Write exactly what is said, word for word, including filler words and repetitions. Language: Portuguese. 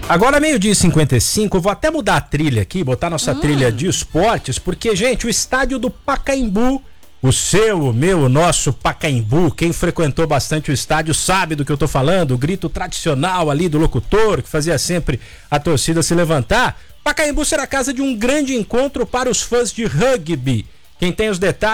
Agora, meio-dia e cinquenta e cinco, eu vou até mudar a trilha aqui, botar nossa hum. trilha de esportes, porque, gente, o estádio do Pacaembu, o seu, o meu, o nosso Pacaembu, quem frequentou bastante o estádio sabe do que eu tô falando, o grito tradicional ali do locutor, que fazia sempre a torcida se levantar. Pacaembu será a casa de um grande encontro para os fãs de rugby. Quem tem os detalhes